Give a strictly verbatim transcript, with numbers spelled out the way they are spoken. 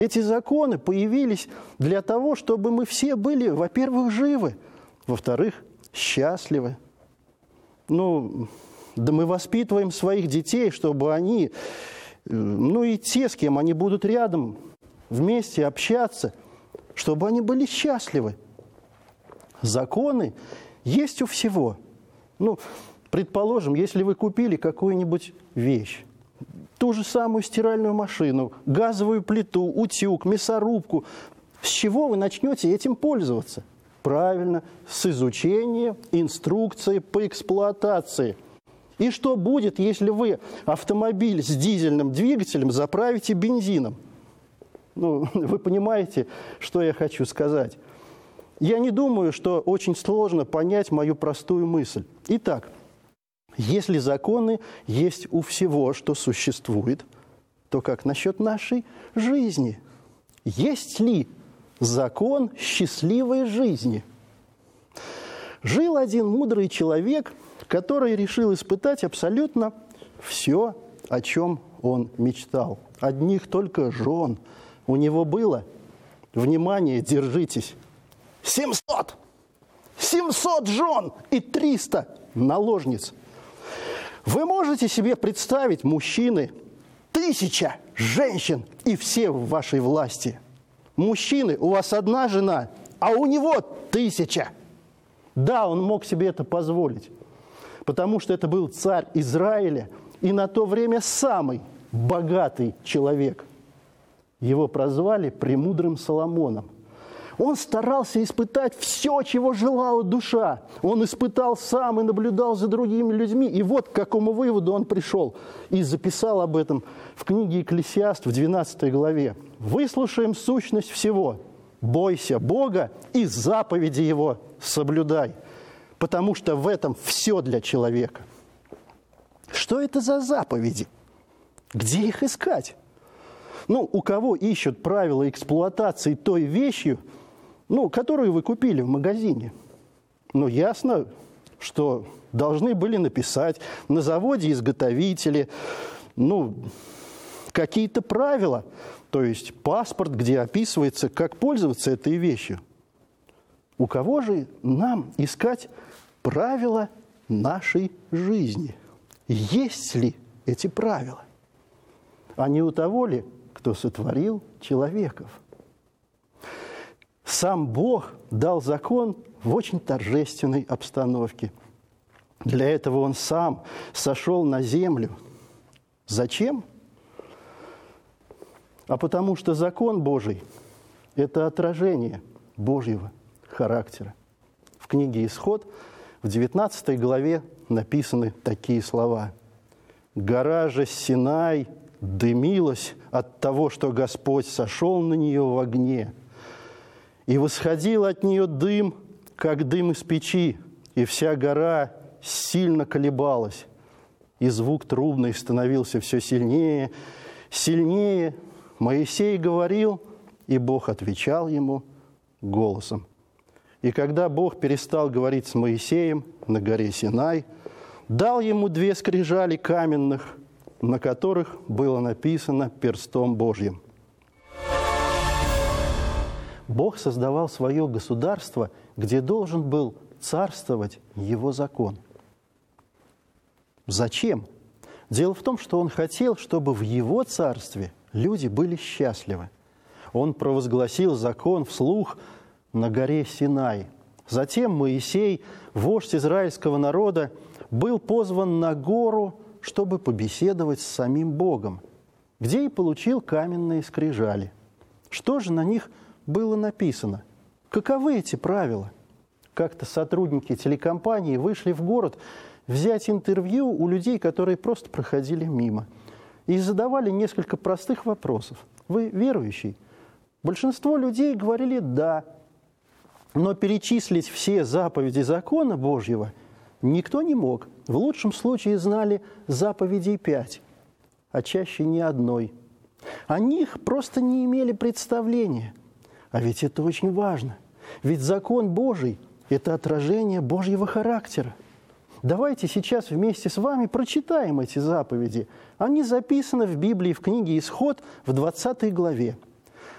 Эти законы появились для того, чтобы мы все были, во-первых, живы, во-вторых, счастливы. Ну, да мы воспитываем своих детей, чтобы они, ну и те, с кем они будут рядом, вместе общаться, чтобы они были счастливы. Законы есть у всего. Ну, предположим, если вы купили какую-нибудь вещь, ту же самую стиральную машину, газовую плиту, утюг, мясорубку, с чего вы начнете этим пользоваться? Правильно, с изучения инструкции по эксплуатации. И что будет, если вы автомобиль с дизельным двигателем заправите бензином? Ну, вы понимаете, что я хочу сказать. Я не думаю, что очень сложно понять мою простую мысль. Итак, если законы есть у всего, что существует, то как насчет нашей жизни? Есть ли закон счастливой жизни? Жил один мудрый человек, который решил испытать абсолютно все, о чем он мечтал. Одних только жен у него было. Внимание, держитесь. семьсот! семьсот жен и триста наложниц. Вы можете себе представить, мужчины, тысяча женщин и все в вашей власти. Мужчины, у вас одна жена, а у него тысяча. Да, он мог себе это позволить, потому что это был царь Израиля и на то время самый богатый человек. Его прозвали «Премудрым Соломоном». Он старался испытать все, чего желала душа. Он испытал сам и наблюдал за другими людьми. И вот к какому выводу он пришел. И записал об этом в книге «Экклесиаст» в двенадцатой главе. «Выслушаем сущность всего. Бойся Бога и заповеди Его соблюдай, потому что в этом все для человека». Что это за заповеди? Где их искать? Ну, у кого ищут правила эксплуатации той вещью, ну, которую вы купили в магазине? Ну, ясно, что должны были написать на заводе изготовители, ну, какие-то правила, то есть паспорт, где описывается, как пользоваться этой вещью. У кого же нам искать правила нашей жизни? Есть ли эти правила? А не у того ли, кто сотворил человеков? Сам Бог дал закон в очень торжественной обстановке. Для этого Он сам сошел на землю. Зачем? А потому что закон Божий – это отражение Божьего характера. В книге «Исход» в девятнадцатой главе написаны такие слова. «Гора же Синай дымилась от того, что Господь сошел на нее в огне, и восходил от нее дым, как дым из печи, и вся гора сильно колебалась, и звук трубный становился все сильнее, сильнее. Моисей говорил, и Бог отвечал ему голосом. И когда Бог перестал говорить с Моисеем на горе Синай, дал ему две скрижали каменных, на которых было написано перстом Божьим». Бог создавал свое государство, где должен был царствовать Его закон. Зачем? Дело в том, что Он хотел, чтобы в Его царстве люди были счастливы. Он провозгласил закон вслух на горе Синай. Затем Моисей, вождь израильского народа, был позван на гору, чтобы побеседовать с самим Богом, где и получил каменные скрижали. Что же на них было написано? Каковы эти правила? Как-то сотрудники телекомпании вышли в город взять интервью у людей, которые просто проходили мимо, и задавали несколько простых вопросов. Вы верующий? Большинство людей говорили «да», но перечислить все заповеди закона Божьего никто не мог. В лучшем случае знали заповедей пять, а чаще ни одной. О них просто не имели представления. А ведь это очень важно. Ведь закон Божий – это отражение Божьего характера. Давайте сейчас вместе с вами прочитаем эти заповеди. Они записаны в Библии, в книге «Исход» в двадцатой главе.